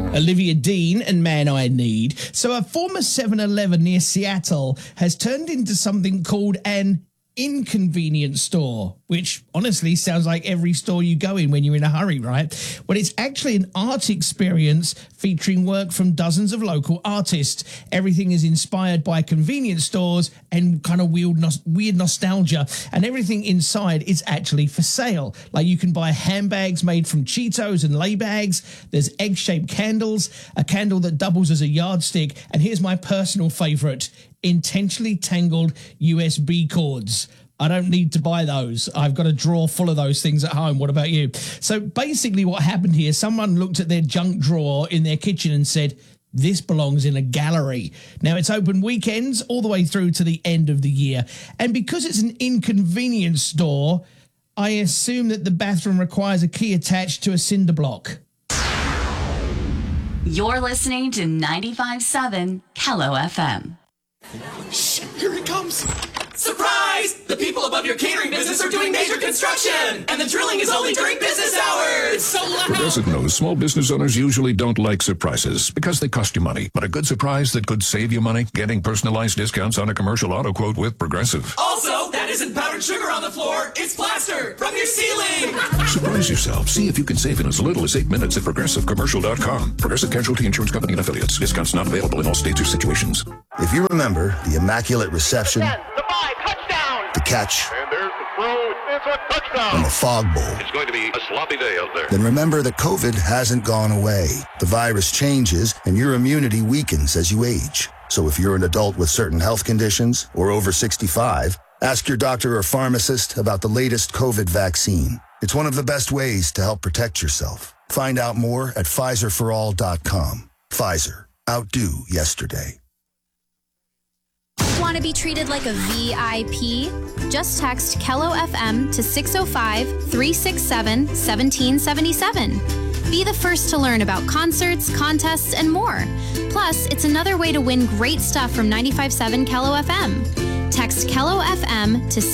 Olivia Dean and Man I Need. So a former 7-Eleven near Seattle has turned into something called an inconvenience store, which honestly sounds like every store you go in when you're in a hurry, right? Well, it's actually an art experience featuring work from dozens of local artists. Everything is inspired by convenience stores and kind of weird nostalgia, and everything inside is actually for sale. Like you can buy handbags made from Cheetos and lay bags. There's egg-shaped candles, a candle that doubles as a yardstick, and here's my personal favorite: intentionally tangled USB cords. I don't need to buy those. I've got a drawer full of those things at home. What about you? So basically what happened here, someone looked at their junk drawer in their kitchen and said, this belongs in a gallery. Now, it's open weekends all the way through to the end of the year. And because it's an inconvenience store, I assume that the bathroom requires a key attached to a cinder block. You're listening to 95.7 Kello FM. Shh, here it comes. Surprise! The people above your catering business are doing major construction, and the drilling is only during business hours. So loud. Progressive knows small business owners usually don't like surprises because they cost you money. But a good surprise that could save you money? Getting personalized discounts on a commercial auto quote with Progressive. Also, that isn't powdered sugar on the floor. It's plaster from your ceiling. Surprise yourself. See if you can save in as little as 8 minutes at ProgressiveCommercial.com. Progressive Casualty Insurance Company and Affiliates. Discounts not available in all states or situations. If you remember the Immaculate Reception, the catch, And there's the throw. It's a touchdown. and the Fog Bowl, It's going to be a sloppy day out there. then remember that COVID hasn't gone away. The virus changes and your immunity weakens as you age. So if you're an adult with certain health conditions or over 65, ask your doctor or pharmacist about the latest COVID vaccine. It's one of the best ways to help protect yourself. Find out more at PfizerForAll.com. Pfizer. Outdo yesterday. Want to be treated like a VIP? Just text Kello FM to 605-367-1777. Be the first to learn about concerts, contests, and more. Plus, it's another way to win great stuff from 95.7 Kello FM. Text Kello FM to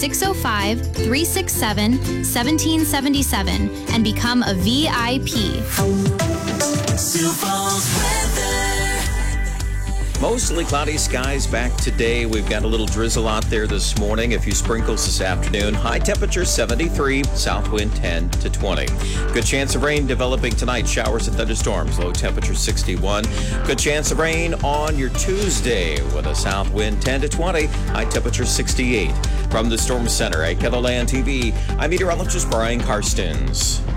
605-367-1777 and become a VIP. Sioux Falls weather. Mostly cloudy skies back today. We've got a little drizzle out there this morning, a few sprinkles this afternoon. High temperature 73, south wind 10 to 20. Good chance of rain developing tonight. Showers and thunderstorms. Low temperature 61. Good chance of rain on your Tuesday with a south wind 10 to 20. High temperature 68. From the Storm Center at KELOLAND TV, I'm meteorologist Brian Karstens.